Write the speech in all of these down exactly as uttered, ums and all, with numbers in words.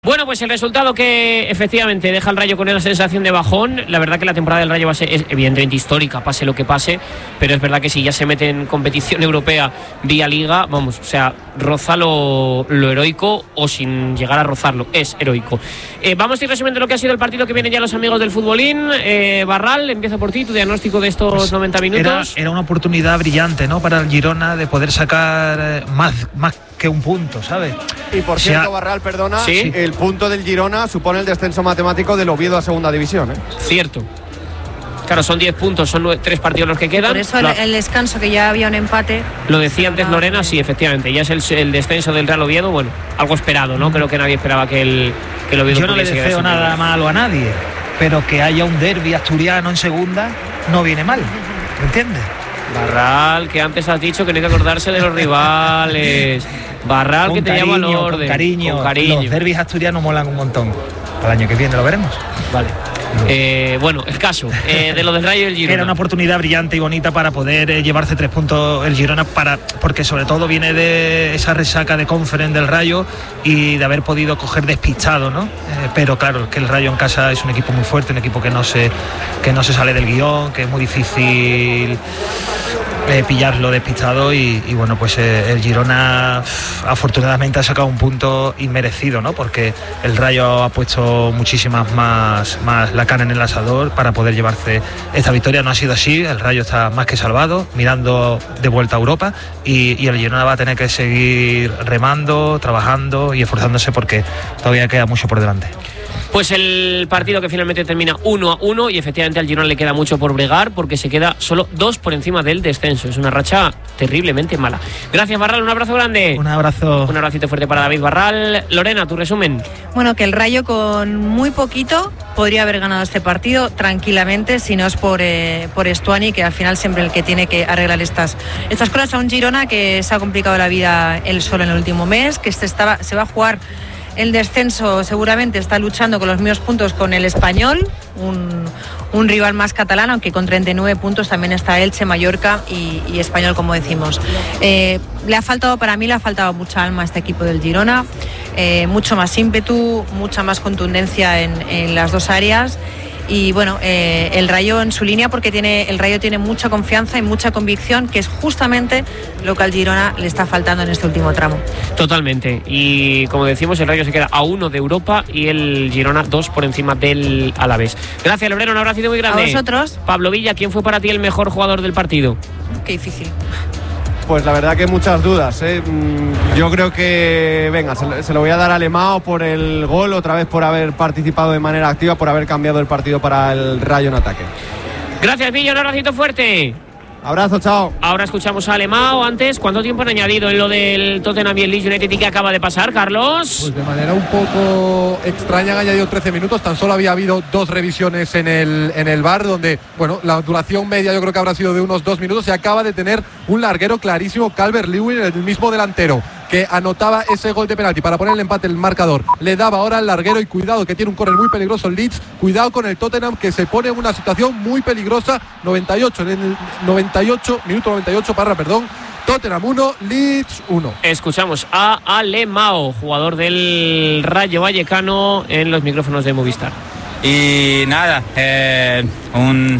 Bueno, pues el resultado que efectivamente deja al Rayo con esa sensación de bajón. La verdad que la temporada del Rayo va a ser, es evidentemente histórica, pase lo que pase, pero es verdad que si ya se mete en competición europea vía Liga, vamos, o sea, roza lo, lo heroico, o sin llegar a rozarlo, es heroico. Eh, vamos a ir resumiendo lo que ha sido el partido, que vienen ya los amigos del futbolín. eh, Barral, empiezo por ti, tu diagnóstico de estos pues noventa minutos. Era, era una oportunidad brillante, ¿no?, para el Girona de poder sacar más, más que un punto, ¿sabes? Y por cierto, o sea, Barral, perdona, ¿sí? El punto del Girona supone el descenso matemático del Oviedo a segunda división, ¿eh? Cierto. Claro, son diez puntos, son nueve, tres partidos los que quedan. Por eso el, el descanso, que ya había un empate. Lo decía antes Lorena, sí, efectivamente. Ya es el, el descenso del Real Oviedo, bueno, algo esperado, ¿no? Creo que nadie esperaba que el, que el Oviedo... Yo no le deseo nada malo a nadie, pero que haya un derbi asturiano en segunda no viene mal, ¿me entiendes? Barral, que antes has dicho que no hay que acordarse de los rivales. Barral, con que te cariño, llama al orden. Con cariño, con cariño. Los derbis asturianos molan un montón. Para el año que viene lo veremos. Vale. Eh, bueno, el caso eh, de lo del Rayo y el Girona. Era una oportunidad brillante y bonita para poder eh, llevarse tres puntos el Girona, para, porque sobre todo viene de esa resaca de Conference del Rayo y de haber podido coger despistado, ¿no? Eh, pero claro, que el Rayo en casa es un equipo muy fuerte, un equipo que no se, que no se sale del guión, que es muy difícil eh, pillarlo despistado y, y bueno, pues eh, el Girona pff, afortunadamente ha sacado un punto inmerecido, ¿no? Porque el Rayo ha puesto muchísimas más, más la carne en el asador para poder llevarse esta victoria. No ha sido así, el Rayo está más que salvado, mirando de vuelta a Europa, y, y el Girona va a tener que seguir remando, trabajando y esforzándose, porque todavía queda mucho por delante. Pues el partido que finalmente termina uno a uno, y efectivamente al Girona le queda mucho por bregar, porque se queda solo dos por encima del descenso. Es una racha terriblemente mala. Gracias, Barral, un abrazo grande. Un abrazo. Un abracito fuerte para David Barral. Lorena, tu resumen. Bueno, que el Rayo con muy poquito podría haber ganado este partido tranquilamente, si no es por, eh, por Estuani, que al final siempre el que tiene que arreglar estas, estas cosas. A un Girona que se ha complicado la vida él solo en el último mes, que se, estaba, se va a jugar el descenso, seguramente está luchando con los mismos puntos con el Español, un, un rival más catalán, aunque con treinta y nueve puntos también está Elche, Mallorca y, y Español, como decimos. Eh, le ha faltado, para mí le ha faltado mucha alma a este equipo del Girona, eh, mucho más ímpetu, mucha más contundencia en, en las dos áreas. Y bueno, eh, el Rayo en su línea, porque tiene, el Rayo tiene mucha confianza y mucha convicción, que es justamente lo que al Girona le está faltando en este último tramo. Totalmente. Y como decimos, el Rayo se queda a uno de Europa y el Girona dos por encima del Alavés. Gracias, Lorena, un abrazo muy grande. A vosotros. Pablo Villa, ¿quién fue para ti el mejor jugador del partido? Qué difícil. Pues la verdad que muchas dudas, ¿eh? Yo creo que, venga, se, se lo voy a dar a Alemão por el gol, otra vez por haber participado de manera activa, por haber cambiado el partido para el Rayo en ataque. Gracias, Villa, un abracito fuerte. Abrazo, chao. Ahora escuchamos a Alemão. Antes, ¿cuánto tiempo han añadido en lo del Tottenham y el Leeds United y qué acaba de pasar, Carlos? Pues de manera un poco extraña han añadido trece minutos. Tan solo había habido dos revisiones en el, en el V A R, donde, bueno, la duración media yo creo que habrá sido de unos dos minutos. Se acaba de tener un larguero clarísimo, Calvert-Lewin, el mismo delantero que anotaba ese gol de penalti para poner el empate en el marcador. Le daba ahora el larguero, y cuidado que tiene un córner muy peligroso el Leeds. Cuidado con el Tottenham, que se pone en una situación muy peligrosa. noventa y ocho, en el noventa y ocho, minuto noventa y ocho, parra, perdón. Tottenham uno, Leeds uno. Escuchamos a Alemão, jugador del Rayo Vallecano, en los micrófonos de Movistar. Y nada, eh, un,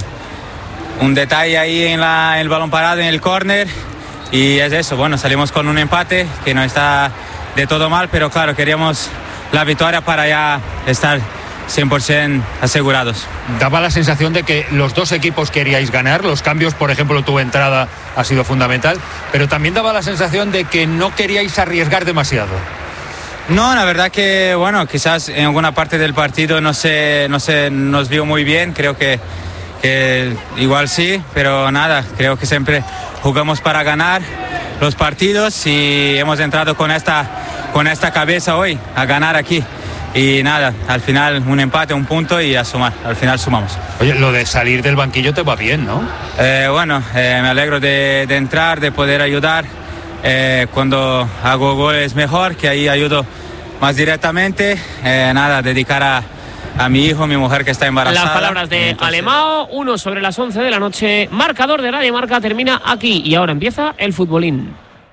un detalle ahí en la, el balón parado, en el córner. Y es eso, bueno, salimos con un empate que no está de todo mal, pero claro, queríamos la victoria para ya estar cien por ciento asegurados. Daba la sensación de que los dos equipos queríais ganar. Los cambios, por ejemplo, tu entrada ha sido fundamental, pero también daba la sensación de que no queríais arriesgar demasiado. No, la verdad que, bueno, quizás en alguna parte del partido no se, no se nos vio muy bien, creo que, que igual sí, pero nada, creo que siempre jugamos para ganar los partidos y hemos entrado con esta, con esta cabeza hoy a ganar aquí. Y nada, al final un empate, un punto y a sumar, al final sumamos. Oye, lo de salir del banquillo te va bien, ¿no? Eh, bueno, eh, me alegro de, de entrar, de poder ayudar. Eh, cuando hago goles mejor, que ahí ayudo más directamente. Eh, nada, dedicar a, a mi hijo, mi mujer que está embarazada. Las palabras de Entonces... Alemão, uno sobre las once de la noche. Marcador de Radio Marca termina aquí y ahora empieza el futbolín.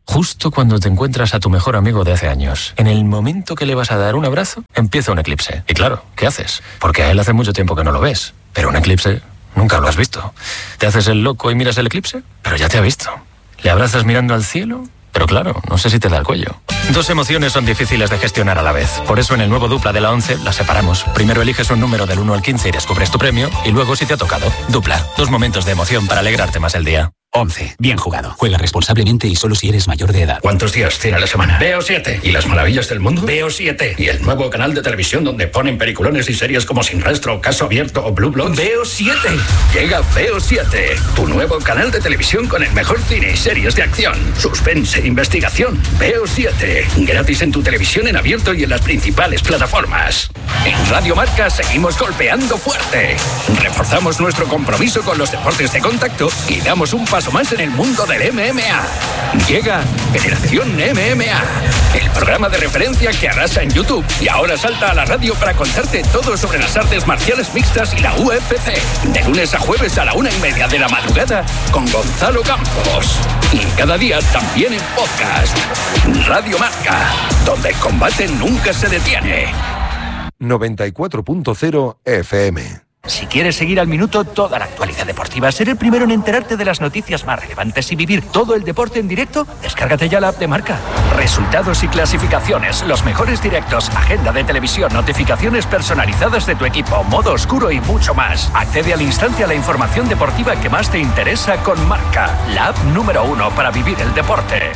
Justo cuando te encuentras a tu mejor amigo de hace años. En el momento que le vas a dar un abrazo, empieza un eclipse. Y claro, ¿qué haces? Porque a él hace mucho tiempo que no lo ves. Pero un eclipse nunca lo has visto. ¿Te haces el loco y miras el eclipse? Pero ya te ha visto. ¿Le abrazas mirando al cielo? Pero claro, no sé si te da el cuello. Dos emociones son difíciles de gestionar a la vez. Por eso en el nuevo Dupla de la once las separamos. Primero eliges un número del uno al quince y descubres tu premio. Y luego si te ha tocado. Dupla. Dos momentos de emoción para alegrarte más el día. once. Bien jugado. Juega responsablemente y solo si eres mayor de edad. ¿Cuántos días tiene la semana? Veo siete. ¿Y las maravillas del mundo? Veo siete. ¿Y el nuevo canal de televisión donde ponen peliculones y series como Sin Rastro, Caso Abierto o Blue Bloods? Veo siete. Llega Veo siete. Tu nuevo canal de televisión con el mejor cine y series de acción, suspense, investigación. Veo siete. Gratis en tu televisión en abierto y en las principales plataformas. En Radio Marca seguimos golpeando fuerte. Reforzamos nuestro compromiso con los deportes de contacto y damos un paso más en el mundo del M M A. Llega Generación M M A, el programa de referencia que arrasa en YouTube y ahora salta a la radio para contarte todo sobre las artes marciales mixtas y la U F C. De lunes a jueves a la una y media de la madrugada con Gonzalo Campos. Y cada día también en podcast. Radio Marca, donde el combate nunca se detiene. noventa y cuatro punto cero F M. Si quieres seguir al minuto toda la actualidad deportiva, ser el primero en enterarte de las noticias más relevantes y vivir todo el deporte en directo, descárgate ya la app de Marca. Resultados y clasificaciones, los mejores directos, agenda de televisión, notificaciones personalizadas de tu equipo, modo oscuro y mucho más. Accede al instante a la información deportiva que más te interesa con Marca, la app número uno para vivir el deporte.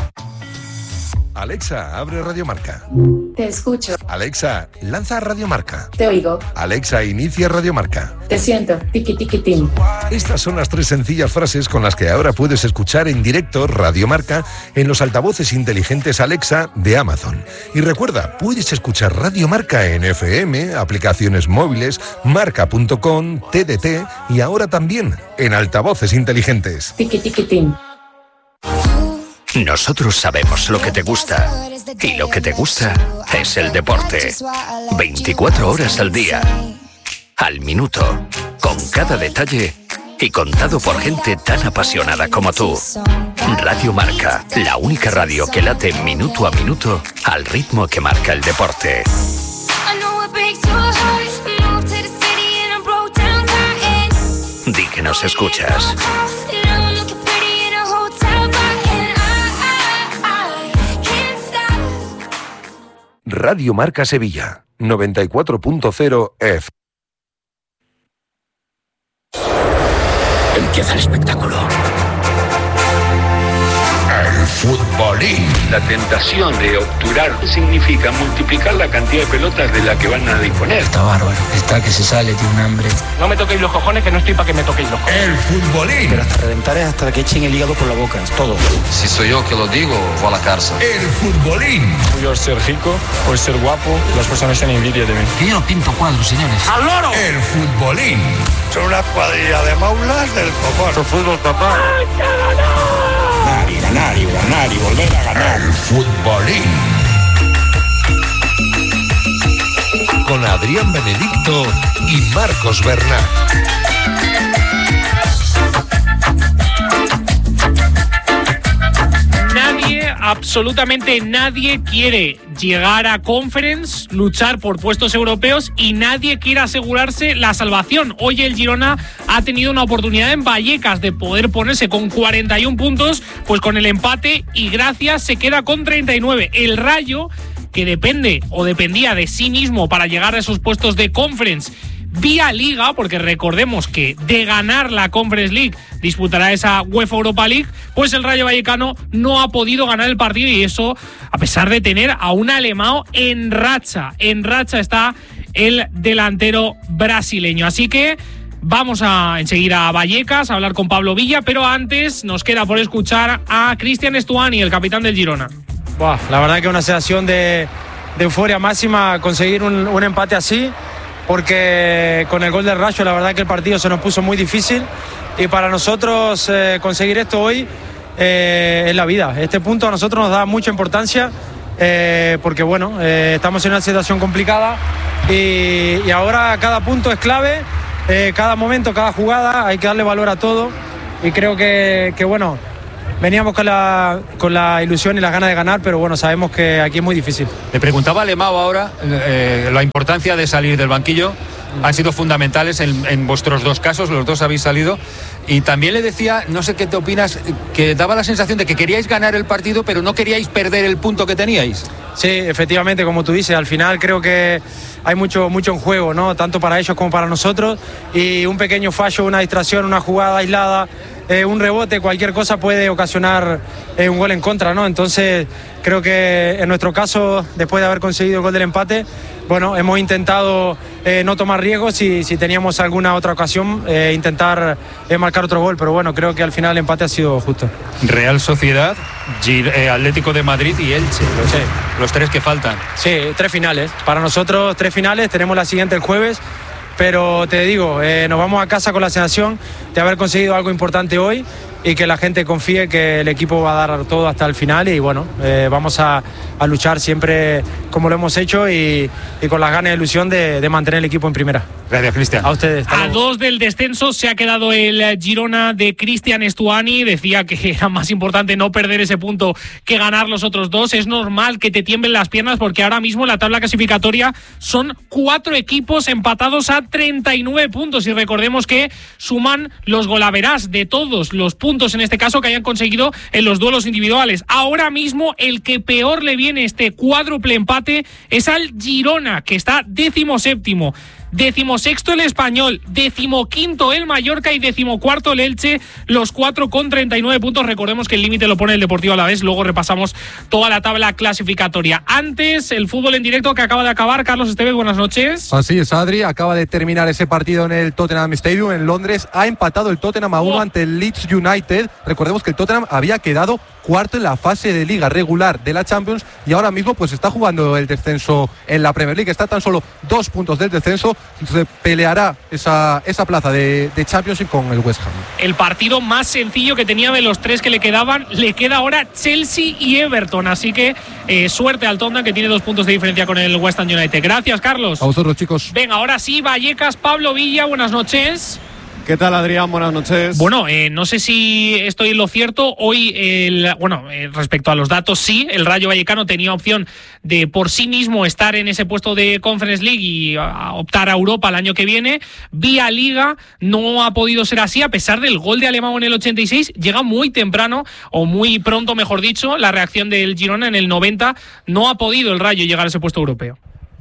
Alexa, abre Radio Marca. Te escucho. Alexa, lanza Radio Marca. Te oigo. Alexa, inicia Radio Marca. Te siento. Tiki tiki tim. Estas son las tres sencillas frases con las que ahora puedes escuchar en directo Radio Marca en los altavoces inteligentes Alexa de Amazon. Y recuerda, puedes escuchar Radio Marca en F M, aplicaciones móviles, marca punto com, T D T y ahora también en altavoces inteligentes. Tiki tiki tim. Nosotros sabemos lo que te gusta y lo que te gusta es el deporte. veinticuatro horas al día, al minuto, con cada detalle y contado por gente tan apasionada como tú. Radio Marca, la única radio que late minuto a minuto al ritmo que marca el deporte. Di que nos escuchas. Radio Marca Sevilla, noventa y cuatro punto cero F. Empieza el espectáculo. El futbolín. La tentación de obturar significa multiplicar la cantidad de pelotas de la que van a disponer. Está bárbaro, está que se sale, tiene un hambre. No me toquéis los cojones, que no estoy para que me toquéis los cojones. El futbolín. Pero hasta reventar es hasta que echen el hígado por la boca, es todo. Si soy yo que lo digo, voy a la cárcel. El futbolín. Por ser rico, por ser guapo, las personas tienen envidia de mí. Que yo no pinto cuadros, señores. ¡Al loro! El futbolín. Son una cuadrilla de maulas del copón. Su fútbol, papá. Ganar y ganar y ganar y volver a ganar. El futbolín. Con Adrián Benedicto y Marcos Bernat. Nadie, absolutamente nadie quiere llegar a Conference, luchar por puestos europeos y nadie quiere asegurarse la salvación. Hoy el Girona ha tenido una oportunidad en Vallecas de poder ponerse con cuarenta y un puntos, pues con el empate y gracias se queda con treinta y nueve. El Rayo, que depende o dependía de sí mismo para llegar a esos puestos de Conference vía Liga, porque recordemos que de ganar la Conference League disputará esa UEFA Europa League, pues el Rayo Vallecano no ha podido ganar el partido y eso a pesar de tener a un alemán en racha. En racha está el delantero brasileño. Así que vamos a enseguida a Vallecas a hablar con Pablo Villa, pero antes nos queda por escuchar a Cristian Stuani, el capitán del Girona. Buah, la verdad que una sensación de, de euforia máxima conseguir un, un empate así, porque con el gol del Rayo la verdad que el partido se nos puso muy difícil y para nosotros eh, conseguir esto hoy eh, es la vida. Este punto a nosotros nos da mucha importancia eh, porque bueno, eh, estamos en una situación complicada y, y ahora cada punto es clave, eh, cada momento, cada jugada hay que darle valor a todo y creo que, que bueno, veníamos con la, con la ilusión y las ganas de ganar, pero bueno, sabemos que aquí es muy difícil. Le preguntaba a Lemao ahora eh, la importancia de salir del banquillo. Han sido fundamentales en, en vuestros dos casos, los dos habéis salido. Y también le decía, no sé qué te opinas, que daba la sensación de que queríais ganar el partido, pero no queríais perder el punto que teníais. Sí, efectivamente, como tú dices, al final creo que hay mucho, mucho en juego, ¿no? Tanto para ellos como para nosotros. Y un pequeño fallo, una distracción, una jugada aislada, eh, un rebote, cualquier cosa puede ocasionar eh, un gol en contra, ¿no? Entonces creo que en nuestro caso, después de haber conseguido el gol del empate, bueno, hemos intentado eh, no tomar riesgos y si teníamos alguna otra ocasión, eh, intentar eh, marcar otro gol, pero bueno, creo que al final el empate ha sido justo. Real Sociedad, Gir, eh, Atlético de Madrid y Elche, los, sí. los tres que faltan. Sí, tres finales. Para nosotros tres finales, tenemos la siguiente el jueves, pero te digo, eh, nos vamos a casa con la sensación de haber conseguido algo importante hoy y que la gente confíe que el equipo va a dar todo hasta el final y bueno, eh, vamos a, a luchar siempre como lo hemos hecho y, y con las ganas y ilusión de, de mantener el equipo en primera. Gracias, Cristian. A ustedes. A dos del descenso se ha quedado el Girona de Cristian Stuani. Decía que era más importante no perder ese punto que ganar los otros dos. Es normal que te tiemblen las piernas porque ahora mismo en la tabla clasificatoria son cuatro equipos empatados a treinta y nueve puntos y recordemos que suman los golaverás de todos los puntos, en este caso, que hayan conseguido en los duelos individuales. Ahora mismo el que peor le viene este cuádruple empate es al Girona, que está décimo séptimo. Decimosexto el Español, decimoquinto el Mallorca y decimocuarto el Elche, los cuatro con treinta y nueve puntos. Recordemos que el límite lo pone el Deportivo Alavés, luego repasamos toda la tabla clasificatoria. Antes, el fútbol en directo que acaba de acabar. Carlos Estevez, buenas noches. Así es, Adri, acaba de terminar ese partido en el Tottenham Stadium en Londres. Ha empatado el Tottenham a uno oh. ante el Leeds United. Recordemos que el Tottenham había quedado cuarto en la fase de liga regular de la Champions y ahora mismo pues está jugando el descenso en la Premier League, está tan solo dos puntos del descenso, entonces peleará esa, esa plaza de, de Championship con el West Ham. El partido más sencillo que tenía de los tres que le quedaban, le queda ahora Chelsea y Everton, así que eh, suerte al Tottenham, que tiene dos puntos de diferencia con el West Ham United. Gracias, Carlos. A vosotros, chicos. Venga, ahora sí, Vallecas, Pablo Villa, buenas noches. ¿Qué tal, Adrián? Buenas noches. Bueno, eh, no sé si estoy en lo cierto. Hoy, el, bueno, eh, respecto a los datos, sí, el Rayo Vallecano tenía opción de por sí mismo estar en ese puesto de Conference League y a optar a Europa el año que viene. Vía Liga no ha podido ser así, a pesar del gol de Alemão en el ochenta y seis. Llega muy temprano, o muy pronto, mejor dicho, la reacción del Girona en el noventa. No ha podido el Rayo llegar a ese puesto europeo.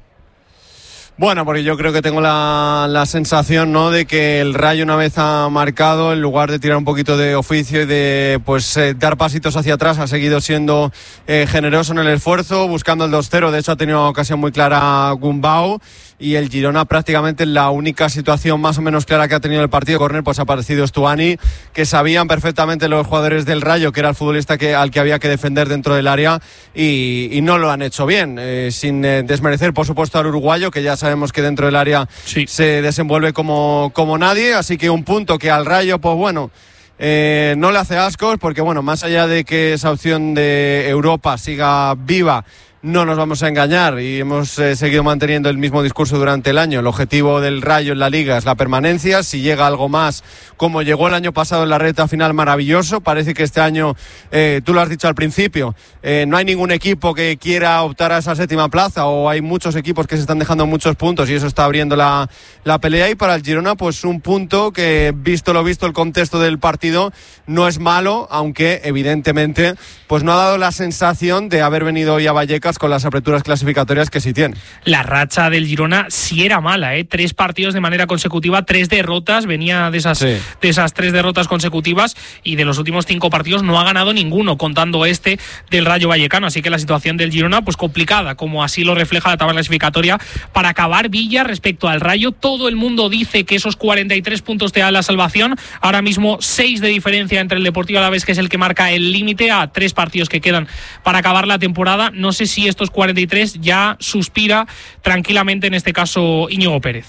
Bueno, porque yo creo que tengo la, la sensación, ¿no?, de que el Rayo, una vez ha marcado, en lugar de tirar un poquito de oficio y de pues eh, dar pasitos hacia atrás, ha seguido siendo eh, generoso en el esfuerzo, buscando el dos cero. De hecho, ha tenido una ocasión muy clara Gumbau, y el Girona prácticamente la única situación más o menos clara que ha tenido el partido córner, pues ha aparecido Stuani, que sabían perfectamente los jugadores del Rayo que era el futbolista que, al que había que defender dentro del área, y, y no lo han hecho bien, eh, sin eh, desmerecer por supuesto al uruguayo, que ya sabemos que dentro del área sí. se desenvuelve como, como nadie, así que un punto que al Rayo, pues bueno, eh, no le hace ascos, porque bueno, más allá de que esa opción de Europa siga viva, no nos vamos a engañar, y hemos eh, seguido manteniendo el mismo discurso durante el año. El objetivo del Rayo en la Liga es la permanencia. Si llega algo más, como llegó el año pasado en la recta final, maravilloso. Parece que este año, eh, tú lo has dicho al principio, eh, no hay ningún equipo que quiera optar a esa séptima plaza, o hay muchos equipos que se están dejando muchos puntos, y eso está abriendo la, la pelea. Y para el Girona, pues un punto que, visto lo visto, el contexto del partido, no es malo, aunque evidentemente pues no ha dado la sensación de haber venido hoy a Vallecas con las aperturas clasificatorias que sí tiene. La racha del Girona sí era mala, ¿eh? Tres partidos de manera consecutiva, tres derrotas, venía de esas, sí. de esas tres derrotas consecutivas, y de los últimos cinco partidos no ha ganado ninguno, contando este del Rayo Vallecano, así que la situación del Girona pues complicada, como así lo refleja la tabla clasificatoria. Para acabar, Villa, respecto al Rayo, todo el mundo dice que esos cuarenta y tres puntos te dan la salvación. Ahora mismo seis de diferencia entre el Deportivo Alavés, que es el que marca el límite, a tres partidos que quedan para acabar la temporada. No sé si estos cuarenta y tres ya suspira tranquilamente, en este caso, Íñigo Pérez.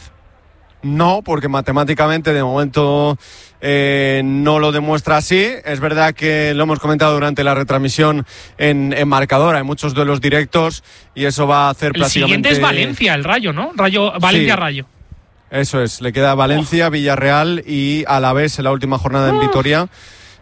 No, porque matemáticamente de momento eh, no lo demuestra así. Es verdad que lo hemos comentado durante la retransmisión en, en marcador, hay muchos duelos directos y eso va a hacer el prácticamente... El siguiente es Valencia, el Rayo, ¿no? Rayo, Valencia-Rayo. Sí, eso es, le queda Valencia, oh. Villarreal y Alavés en la última jornada en Vitoria.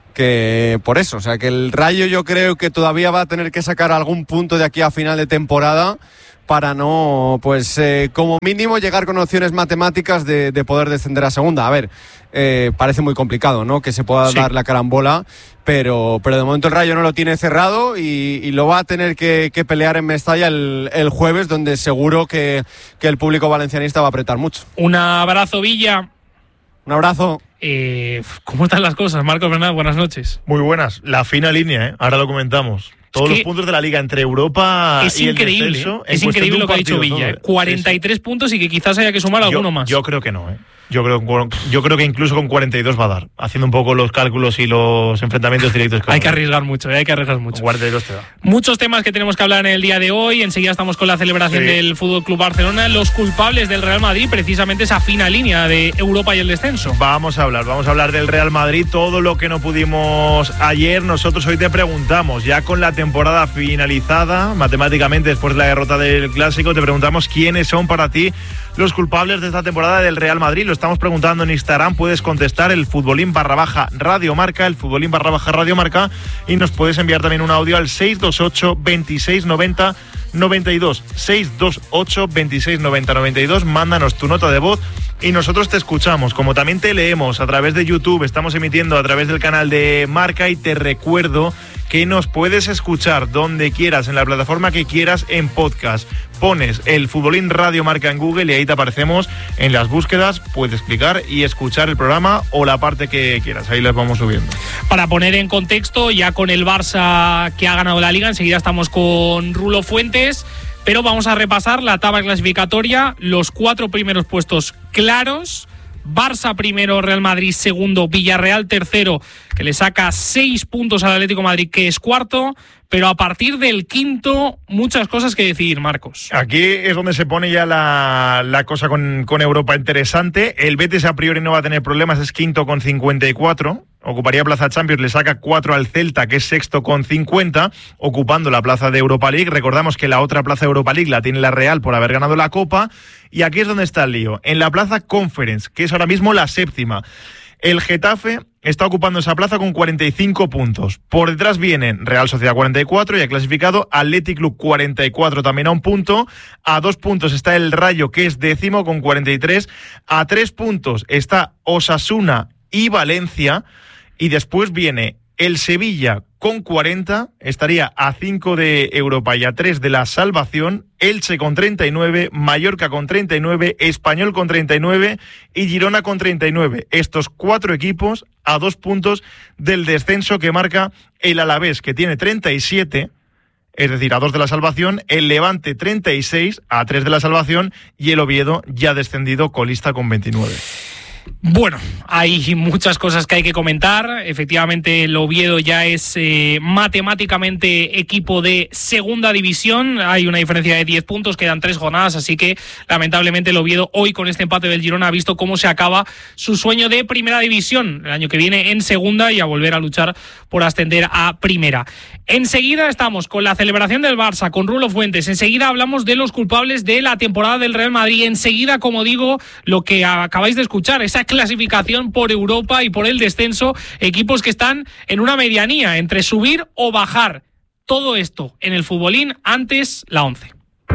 que por eso, o sea que el Rayo yo creo que todavía va a tener que sacar algún punto de aquí a final de temporada para no, pues eh, como mínimo llegar con opciones matemáticas de, de poder descender a segunda. A ver, eh, parece muy complicado, ¿no? Que se pueda sí. dar la carambola, pero, pero de momento el Rayo no lo tiene cerrado y, y lo va a tener que, que pelear en Mestalla el, el jueves, donde seguro que, que el público valencianista va a apretar mucho. Un abrazo, Villa. Un abrazo. Eh, ¿Cómo están las cosas? Marcos Bernal, buenas noches. Muy buenas. La fina línea, ¿eh? Ahora lo comentamos. Todos es los puntos de la Liga entre Europa es y increíble, el descenso. Es increíble lo que ha dicho Villa. Todo, cuarenta y tres sí, sí. puntos y que quizás haya que sumar yo, alguno más. Yo creo que no, ¿eh? Yo creo, yo creo que incluso con cuarenta y dos va a dar, haciendo un poco los cálculos y los enfrentamientos directos. Hay que arriesgar mucho, ¿eh? hay que arriesgar mucho. Con cuarenta y dos te da. Muchos temas que tenemos que hablar en el día de hoy. Enseguida estamos con la celebración sí. del Fútbol Club Barcelona. Los culpables del Real Madrid, precisamente esa fina línea de Europa y el descenso. Vamos a hablar, vamos a hablar del Real Madrid, todo lo que no pudimos ayer. Nosotros hoy te preguntamos, ya con la temporada finalizada, matemáticamente después de la derrota del Clásico, te preguntamos quiénes son para ti los culpables de esta temporada del Real Madrid. Lo estamos preguntando en Instagram, puedes contestar el futbolín barra baja Radio Marca, el futbolín barra baja Radio Marca, y nos puedes enviar también un audio al seis dos ocho, veintiséis noventa, noventa y dos, seis dos ocho, veintiséis noventa, noventa y dos. Mándanos tu nota de voz y nosotros te escuchamos, como también te leemos a través de YouTube. Estamos emitiendo a través del canal de Marca y te recuerdo que nos puedes escuchar donde quieras, en la plataforma que quieras, en podcast. Pones el Futbolín Radio Marca en Google y ahí te aparecemos en las búsquedas. Puedes clicar y escuchar el programa o la parte que quieras. Ahí les vamos subiendo. Para poner en contexto, ya con el Barça que ha ganado la Liga, enseguida estamos con Rulo Fuentes, pero vamos a repasar la tabla clasificatoria, los cuatro primeros puestos claros. Barça primero, Real Madrid segundo, Villarreal tercero, que le saca seis puntos al Atlético de Madrid, que es cuarto, pero a partir del quinto, muchas cosas que decidir, Marcos. Aquí es donde se pone ya la, la cosa con, con Europa interesante. El Betis a priori no va a tener problemas, es quinto con cincuenta y cuatro. Ocuparía plaza Champions, le saca cuatro al Celta, que es sexto con cincuenta, ocupando la plaza de Europa League. Recordamos que la otra plaza de Europa League la tiene la Real por haber ganado la Copa. Y aquí es donde está el lío, en la plaza Conference, que es ahora mismo la séptima. El Getafe está ocupando esa plaza con cuarenta y cinco puntos. Por detrás vienen Real Sociedad cuarenta y cuatro, ya clasificado, Athletic Club cuarenta y cuatro, también a un punto. A dos puntos está el Rayo, que es décimo con cuarenta y tres. A tres puntos está Osasuna y Valencia. Y después viene el Sevilla con cuarenta, estaría a cinco de Europa y a tres de la salvación. Elche con treinta y nueve, Mallorca con treinta y nueve, Español con treinta y nueve y Girona con treinta y nueve. Estos cuatro equipos a dos puntos del descenso que marca el Alavés, que tiene treinta y siete, es decir, a dos de la salvación, el Levante treinta y seis, a tres de la salvación, y el Oviedo ya descendido colista con veintinueve. Bueno, hay muchas cosas que hay que comentar. Efectivamente, el Oviedo ya es eh, matemáticamente equipo de segunda división. Hay una diferencia de diez puntos, quedan tres jornadas, así que lamentablemente el Oviedo hoy con este empate del Girona ha visto cómo se acaba su sueño de primera división el año que viene en segunda y a volver a luchar por ascender a primera. Enseguida estamos con la celebración del Barça, con Rulo Fuentes. Enseguida hablamos de los culpables de la temporada del Real Madrid. Enseguida, como digo, lo que acabáis de escuchar, esa clasificación por Europa y por el descenso, equipos que están en una medianía entre subir o bajar. Todo esto en el futbolín, antes la once.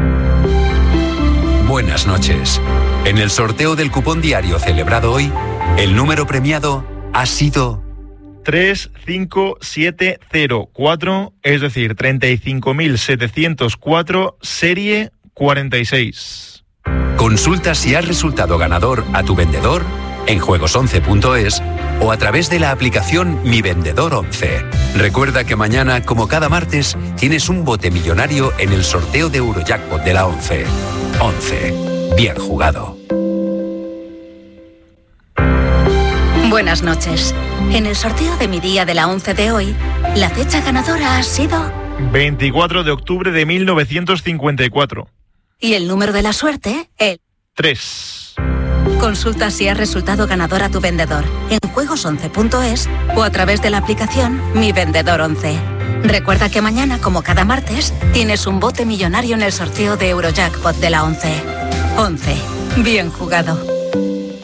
Buenas noches. En el sorteo del cupón diario celebrado hoy, el número premiado ha sido tres cinco siete cero cuatro, es decir, treinta y cinco mil setecientos cuatro, serie cuarenta y seis. Consulta si has resultado ganador a tu vendedor en juegos once punto es o a través de la aplicación Mi Vendedor once. Recuerda que mañana, como cada martes, tienes un bote millonario en el sorteo de Eurojackpot de la once. once. Bien jugado. Buenas noches. En el sorteo de mi día de la once de hoy, la fecha ganadora ha sido veinticuatro de octubre de mil novecientos cincuenta y cuatro. Y el número de la suerte, el tres. Consulta si has resultado ganador a tu vendedor en juegos once punto es o a través de la aplicación Mi Vendedor once. Recuerda que mañana, como cada martes, tienes un bote millonario en el sorteo de Eurojackpot de la once. once. Bien jugado.